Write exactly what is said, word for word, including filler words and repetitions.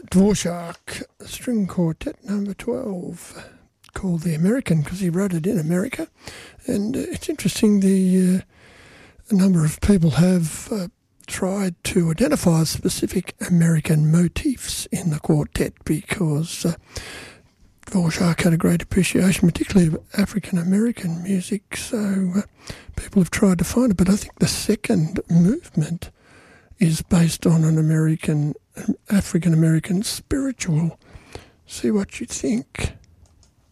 Dvorak String Quartet number twelve, called The American because he wrote it in America. And uh, it's interesting, the uh, a number of people have uh, tried to identify specific American motifs in the quartet because uh, Dvorak had a great appreciation, particularly of African-American music, so uh, people have tried to find it. But I think the second movement is based on an American, African-American spiritual. See what you think.